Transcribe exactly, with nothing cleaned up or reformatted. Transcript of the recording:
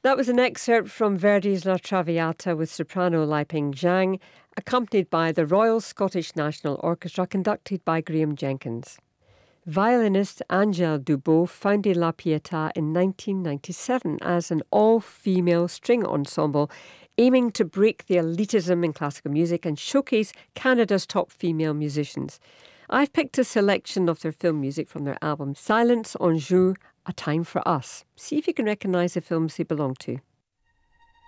That was an excerpt from Verdi's La Traviata with soprano Lai Ping Zhang, accompanied by the Royal Scottish National Orchestra conducted by Graham Jenkins. Violinist Angèle Dubos founded La Pietà in nineteen ninety-seven as an all-female string ensemble aiming to break the elitism in classical music and showcase Canada's top female musicians. I've picked a selection of their film music from their album Silence on Joue, A Time for Us. See if you can recognise the films they belong to.